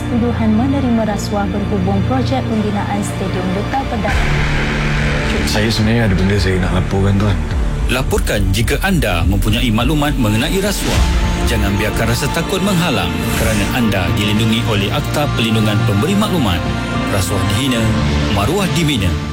tuduhan menerima rasuah berhubung projek pembinaan Stadium Duta Pedak. Saya sebenarnya ada benda saya nak laporkan, tuan. Laporkan jika anda mempunyai maklumat mengenai rasuah. Jangan biarkan rasa takut menghalang kerana anda dilindungi oleh Akta Perlindungan Pemberi Maklumat. Rasuah dihina, maruah dibina.